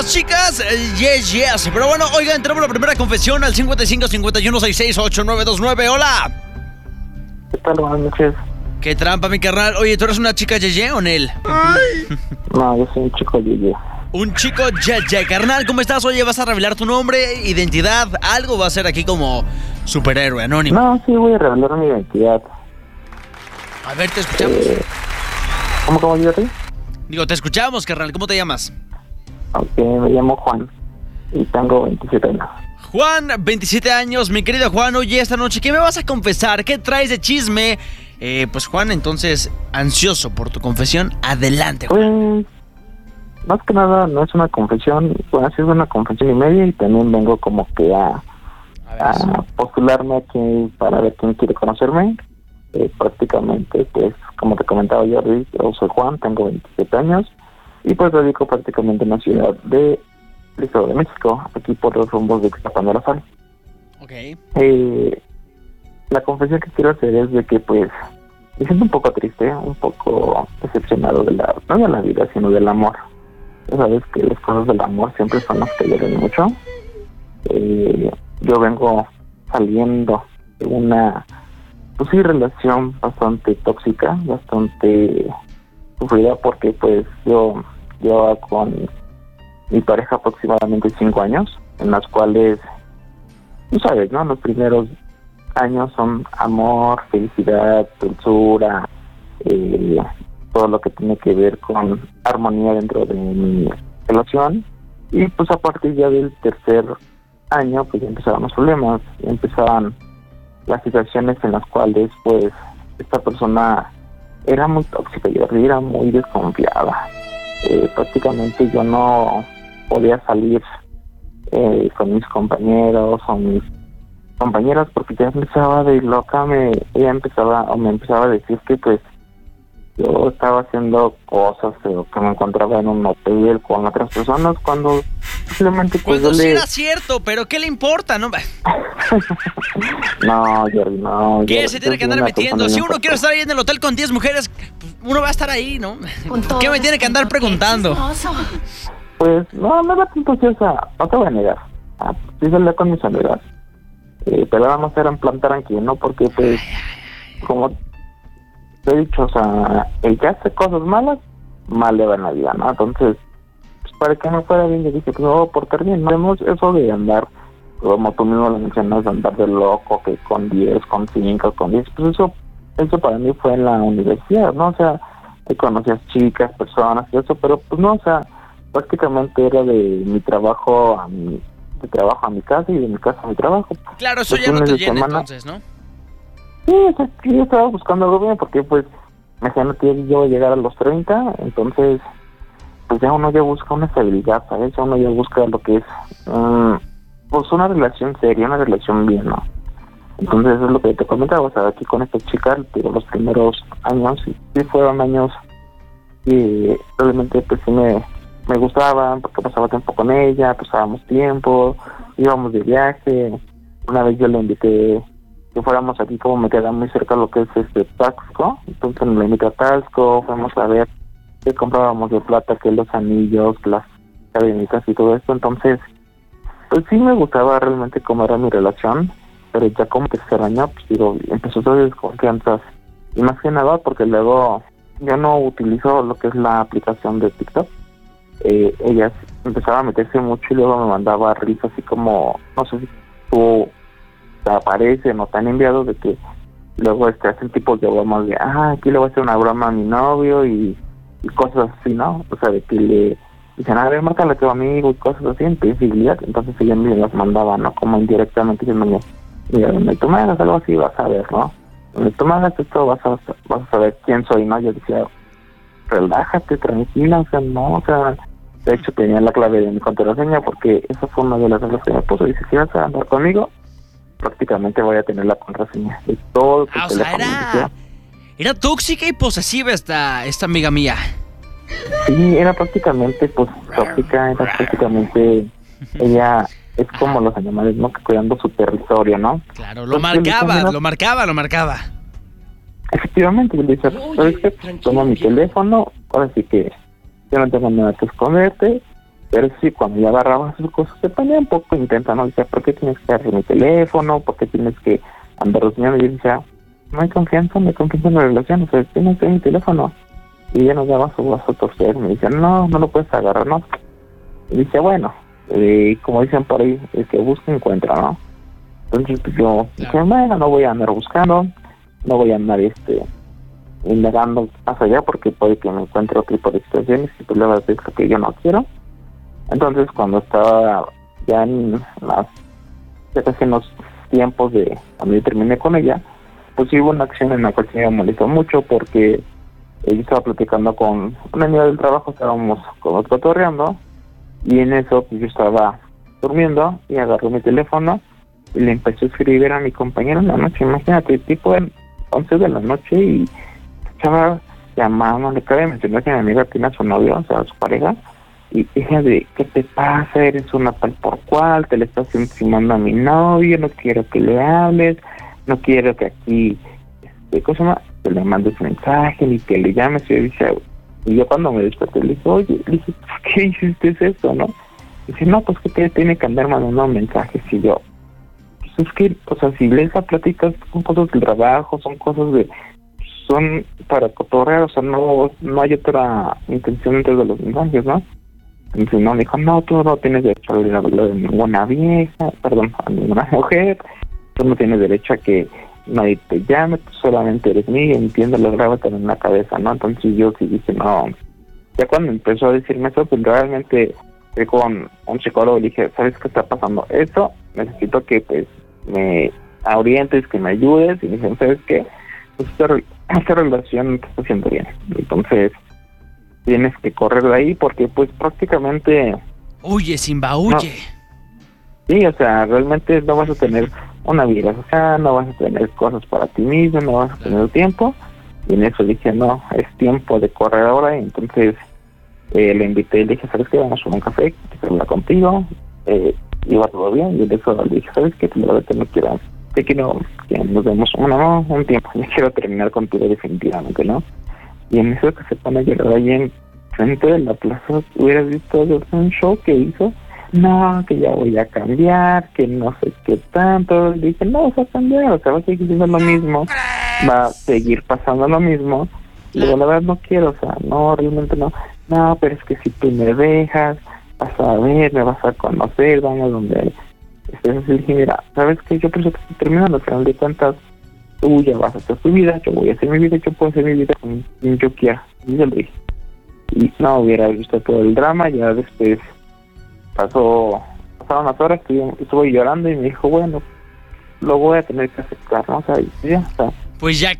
las chicas, yes. Pero bueno, oigan, entramos a la primera confesión al 55 51 66 8929. Hola. ¿Qué tal? Buenas noches. Qué trampa, mi carnal. Oye, ¿tú eres una chica yeye o Nel? No, yo soy un chico yeye. Un chico yeye. Carnal, ¿cómo estás? Oye, ¿vas a revelar tu nombre, identidad? ¿Algo va a ser aquí como superhéroe anónimo? No, sí, voy a revelar mi identidad. A ver, te escuchamos. ¿Cómo digo a ti? Digo, te escuchamos, carnal. ¿Cómo te llamas? Ok, me llamo Juan y tengo 27 años. Juan, 27 años, mi querido Juan. Oye, esta noche, ¿qué me vas a confesar? ¿Qué traes de chisme? Pues Juan, entonces, ansioso por tu confesión. Adelante, Juan. Pues, más que nada, no es una confesión. Bueno, sí es una confesión y media y también vengo como que a postularme aquí para ver quién quiere conocerme. Prácticamente, pues, como te comentaba yo soy Juan, tengo 27 años y pues radico prácticamente en la ciudad de Estado de México, aquí por los rumbos de Ixtapan de la Sal. Ok. La confesión que quiero hacer es de que, pues, me siento un poco triste, un poco decepcionado no de la vida, sino del amor. Ya sabes que las cosas del amor siempre son las que duelen mucho. Yo vengo saliendo de una, pues sí, relación bastante tóxica, bastante sufrida, porque pues yo llevaba con mi pareja aproximadamente 5 años, en las cuales, tú sabes, ¿no? Los primeros años son amor, felicidad, dulzura, todo lo que tiene que ver con armonía dentro de mi relación. Y pues a partir ya del tercer año, pues ya empezaban los problemas, ya empezaban las situaciones en las cuales pues esta persona era muy tóxica y era muy desconfiada. Prácticamente yo no podía salir con mis compañeros o mis compañeras porque ya empezaba de loca, me empezaba a decir que pues yo estaba haciendo cosas, pero que me encontraba en un hotel con otras personas cuando simplemente pues cuando sí era cierto, pero ¿qué le importa? No, no, Jerry, no. ¿Qué se tiene que andar metiendo? Si uno quiere estar ahí en el hotel con 10 mujeres, pues uno va a estar ahí, ¿no? ¿Qué me tiene que andar preguntando? Pues no era tanto ciosa, no te voy a negar. Sí salía con mis amigas. Pero nada más era en plan tranquilo, ¿no? Porque pues, como te he dicho, o sea, el que hace cosas malas, mal le va en la vida, ¿no? Entonces, pues para que me fuera bien, yo dije, pues me voy a portar bien. No hacemos eso de andar, como tú mismo lo mencionas, de andar de loco, que con 10, con 5, con 10, pues eso para mí fue en la universidad, ¿no? O sea, que conocías chicas, personas y eso, pero pues no, o sea, prácticamente era de mi trabajo a mi casa y de mi casa a mi trabajo. Claro, eso ya no te llena entonces, ¿no? Sí, o sea, que yo estaba buscando algo bien porque pues imagínate, yo voy a llegar a los 30, entonces pues ya uno ya busca una estabilidad, ¿sabes? Ya uno ya busca lo que es pues una relación seria, una relación bien, ¿no? Entonces eso es lo que te comentaba, o sea, aquí con esta chica, pero los primeros años, sí fueron años y realmente pues sí me gustaban porque pasaba tiempo con ella, pasábamos tiempo, íbamos de viaje. Una vez yo le invité que fuéramos aquí, como me queda muy cerca lo que es Taxco, entonces me invité a Taxco, fuimos a ver que comprábamos de plata, que los anillos, las cadenitas y todo esto. Entonces pues sí me gustaba realmente cómo era mi relación, pero ya como que se año, pues digo, empezó a desconfianzas, y más que nada porque luego yo no utilizo lo que es la aplicación de TikTok. Ella empezaba a meterse mucho y luego me mandaba reels así como, no sé si tú te aparecen o te han enviado, de que luego hacen tipos de bromas de, aquí le voy a hacer una broma a mi novio y cosas así, ¿no? O sea, de que le dicen, a ver, márcale a tu amigo y cosas así, en visibilidad. Entonces ella me las mandaba, ¿no? Como indirectamente diciéndome, mira, donde tú me hagas algo así vas a ver, ¿no? Donde tú me hagas esto vas a saber quién soy, ¿no? Yo decía, relájate, tranquila, o sea, no, o sea, de hecho tenía la clave de mi contraseña porque esa fue una de las cosas que me puso. Dice, si vas a andar conmigo, prácticamente voy a tener la contraseña de todo tu teléfono. O sea, era tóxica y posesiva esta amiga mía. Sí, era prácticamente pues tóxica, era prácticamente ella es como los animales, ¿no? Que cuidando su territorio, ¿no? Claro, lo marcaba. Efectivamente, yo le decía, ¿sabes qué? Toma mi teléfono, ahora sí que yo no tengo nada que esconderte, Pero sí, cuando ya agarraba sus cosas, se ponía un poco intensa, ¿no? Decía, ¿por qué tienes que agarrar mi teléfono? ¿Por qué tienes que andar reseñando? Y yo decía, no hay confianza en la relación, o sea, tienes que mi teléfono. Y ella nos daba su vaso a torcer, me decía, no lo puedes agarrar, ¿no? Y dice, bueno, como dicen por ahí, el que busca encuentra, ¿no? Entonces pues yo dije, bueno, no voy a andar buscando, no voy a andar indagando más allá porque puede que me encuentre otro tipo de situaciones y pues le va a decir lo que yo no quiero. Entonces cuando estaba ya ya casi en los tiempos de cuando yo terminé con ella, pues hubo una acción en la cual se me molestó mucho porque yo estaba platicando con una amiga del trabajo, estábamos como cotorreando y en eso pues yo estaba durmiendo y agarré mi teléfono y le empecé a escribir a mi compañero en la noche. Imagínate, tipo en 11 de la noche y estaba llamando, le cabe mencionar que mi amiga tiene a su novio, o sea, a su pareja, y ella de, ¿qué te pasa? Eres una tal por cual, te le estás encimando a mi novio, no quiero que le hables, no quiero que aquí, cosa más, que le mandes mensaje ni que le llames. Y yo cuando me desperté le dije, oye, ¿por qué hiciste eso, no? Y dice, no, pues que te tiene que andar mandando mensajes. Y yo, pues es que, o sea, si lees la plática, son cosas del trabajo, son para cotorrear, o sea, no hay otra intención dentro de los mensajes, ¿no? Entonces no, me dijo, no, tú no tienes derecho a hablar de ninguna a ninguna mujer, tú no tienes derecho a que nadie te llame, tú solamente eres mío, entiéndelo, grábate en la cabeza, ¿no? Entonces yo sí dije, no, ya cuando empezó a decirme eso, pues realmente fui con un psicólogo y dije, ¿sabes qué está pasando? Eso, necesito que pues me orientes, que me ayudes, y me dicen, ¿sabes qué? Pues esta relación no te está haciendo bien, entonces tienes que correr de ahí porque pues prácticamente... Huye, Simba, huye. Sí, o sea, realmente no vas a tener una vida social, no vas a tener cosas para ti mismo, no vas a tener tiempo. Y en eso dije, no, es tiempo de correr ahora. Y entonces le invité y le dije, ¿sabes qué? Vamos a un café, quiero hablar contigo. Iba todo bien y en eso le dije, ¿sabes qué? La verdad que no quiero que nos demos un tiempo. Yo quiero terminar contigo definitivamente, ¿no? Y en eso que se pone a llorar ahí en frente de la plaza, hubieras visto un show que hizo, no, que ya voy a cambiar, que no sé qué tanto. Le dije, no vas a cambiar, o sea, va a seguir siendo lo mismo, va a seguir pasando lo mismo. Y luego, la verdad, no quiero, o sea, no, realmente no. No, pero es que si tú me dejas, vas a ver, me vas a conocer, vamos donde estés. Así. Le dije, mira, ¿sabes qué? Yo por eso te estoy terminando, al final de cuentas, tú ya vas a hacer tu vida, yo voy a hacer mi vida, yo puedo hacer mi vida con quien yo quiera. Y yo le dije. Y no hubiera visto todo el drama, ya después pasaron unas horas, estuve llorando y me dijo, bueno, lo voy a tener que aceptar, ¿no? O sea, ya está. Pues ya